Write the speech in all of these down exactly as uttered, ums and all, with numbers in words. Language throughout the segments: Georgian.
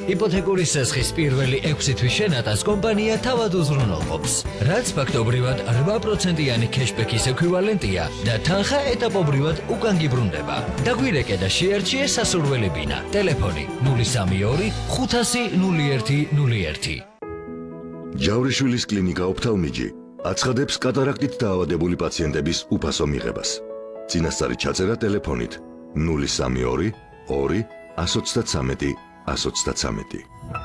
იპოთეკური სესხის პირველი ექვსი თვის შენატას კომპანია თავად უზრუნველყოფს, რაც ფაქტობრივად რვა პროცენტიანი ქეშბექის ექვივალენტია და თანხა ეტაპობრივად უკან გიბრუნდება. დაგვირეკე და შეარჩიე სასურველი ბინა. ტელეფონი ნული სამი ორი ხუთასი ნული ერთი ნული ერთი. ჯავრიშვილის კლინიკა ოფთალმიჯი აცხადებს კატარაქტით დაავადებული პაციენტების უფასო მიღებას. წინასწარი ჩაწერა ტელეფონით ნული სამი ორი ორი ას ოცდათსამეტი ას ოცდათსამეტი.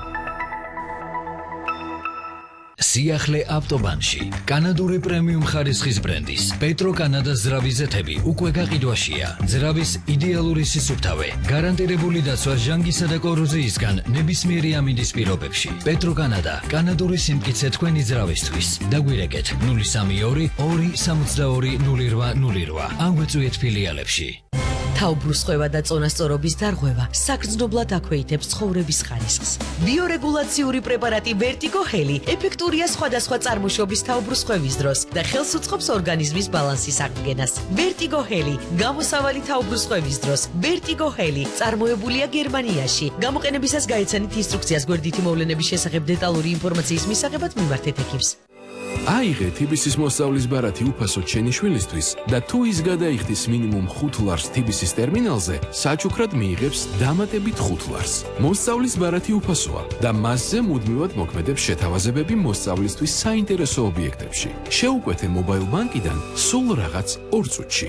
სიახლე ავტობანში კანადური პრემიუმ ხარისხის ბრენდის პეტრო კანადას ძრავის ზეთები უკვე გაყიდვაშია. ძრავის იდეალური სისუფთავე, გარანტირებული დაცვა ჟანგისა და კოროზიისგან ნებისმიერი ამინდის პირობებში. პეტრო კანადა, კანადური სიმტკიცე თქვენი ძრავისთვის. დაგვირეკეთ ნული სამი ორი ორი სამოცდაორი ნული რვა ნული რვა. ან გვეწვიეთ ფილიალებში. თავბრუსხვევა და წონასწორობის დარღვევა საგრძნობლად აქვეითებს ცხოვრების ხარისხს. ბიორეგულაციური პრეპარატი Vertigo Heli ეფექტურია სხვადასხვა წარმოშობის თავბრუსხვევის დროს და ხელს უწყობს ორგანიზმის ბალანსის აღდგენას. Vertigo Heli გამოსავალი თავბრუსხვევის დროს. Vertigo Heli წარმოებულია გერმანიაში. გამოყენებისას გაეცანით ინსტრუქციას გვერდითი მოვლენების შესახებ დეტალური ინფორმაციის მისაღებად მიმართეთ ექიმს. აიღე თიბისის მოსწავლის ბარათი უფასო ჩენი შვილისთვის და თუ ის გადაიხდის მინიმუმ ხუთ ლარს თიბისის ტერმინალზე, საჩუქრად მიიღებს დამატებით ხუთ ლარს. მოსწავლის ბარათი უფასოა და მასზე მუდმივად მოქმედებს შეთავაზებები მოსწავლისთვის საინტერესო ობიექტებში. შეუკვეთე მობაილ ბანკიდან სულ რაღაც ორ წუთში.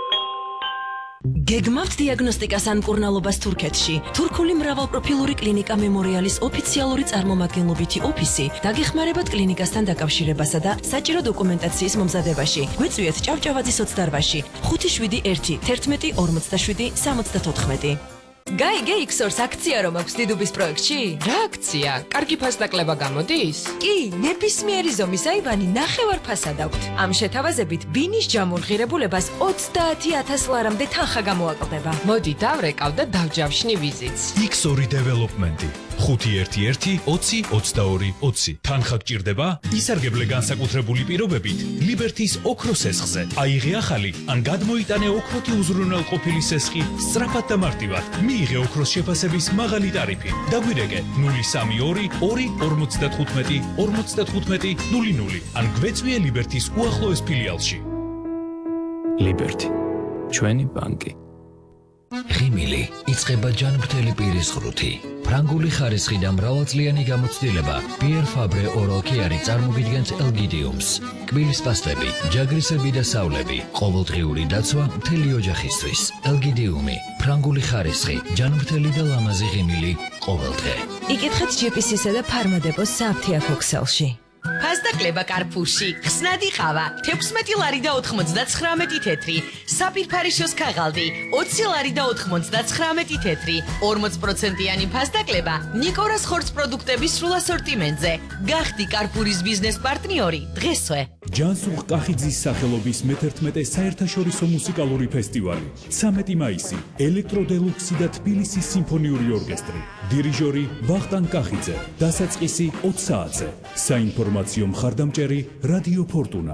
გეგმავთ დიაგნოსტიკას ან მკურნალობას თურქეთში. თურქული მრავალპროფილური კლინიკა მემორიალის ოფიციალური წარმომადგენლობითი ოფისი დაგეხმარებათ კლინიკასთან დაკავშირებასა და საჭირო დოკუმენტაციის მომზადებაში. გვეწვიეთ ჭავჭავაძის ოცდარვაში ხუთი შვიდი ერთი თერთმეტი ორმოცდაშვიდი სამოცდათოთხმეტი. Gai Geixors აქცია რომ აქვს დიდუბის პროექტში? რა აქცია? კარგი ფასდაკლება გამოდის? კი, ნებისმიერი ზომის აივანი ნახევარ ფასად აქვთ. ამ შეთავაზებით ბინის ჯამურღირებულებას ოცდაათი ათას ლარამდე თანხა გამოაკლდება. მოდი დავრეკავ და დავჯავშნი ვიზიტს. იქს ორი დეველოპმენტი. ხუთი ერთი ერთი ოცი ოცდაორი ოცი. თანხა გჭირდება? ისარგებლე განსაკუთრებული პირობებით ლიბერთის ოქროს სესხზე. აიღე ახალი ან გადმოიტანე ოქროთი უზრუნველყოფილი სესხი სწრაფად და მარტივად. მიიღე ოქროს შეფასების მაღალი ტარიფი. დაგვირეკე ნული სამი ორი ორი ორმოცდათხუთმეტი ორმოცდათხუთმეტი ნული ნული ან გვეწვიე ლიბერთის უახლოეს ფილიალში. ლიბერთი, ჩვენი ბანკი. ღიმილი იწყება ჯანმრთელი პირის ღრუთი. ფრანგული ხარისხი და მრავალწლიანი გამოცდილება Pierre Fabre Oral Care წარმოგიდგენთ ელგიდიუმს. კბილის პასტები, ჯაგრისები და სავლები, ყოველდღიური დაცვა მთელი ოჯახისთვის. ელგიდიუმი, ფრანგული ხარისხი, ჯანმრთელი და ლამაზი ღიმილი ყოველდღე. იკითხეთ ჯი პი სი-სა და ფარმადებოს სააფთიაქო ქსელში. ფასდაკლება კარფურში, ხსნადი ყავა, თექვსმეტი ლარი და ოთხმოცდაცხრამეტი თეთრი, საფირფარიშოს ქაღალდი, ოცი ლარი და ოთხმოცდაცხრამეტი თეთრი, ორმოც პროცენტიანი ფასდაკლება ნიკორას ხორცს პროდუქტების სრულ ასორტიმენტზე. გახდი კარფურის ბიზნეს პარტნიორი დღესვე. ჯანსუღ კახიძის სახელობის მეთერთმეტე საერთაშორისო მუსიკალური ფესტივალი. ცამეტი მაისი, ელექტრო დელუქსი და თბილისის სიმფონიური ორკესტრი. დირიჟორი ვახტანგ კახიძე, დასაწყისი ოცი საათზე. საინფორმაციო მხარდამჭერი რადიო ფორტუნა.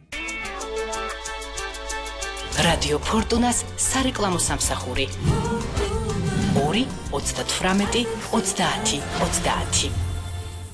რადიო ფორტუნას სარეკლამო სამსახური. ორი ოცდათვრამეტი ოცდაათი ოცდაათი.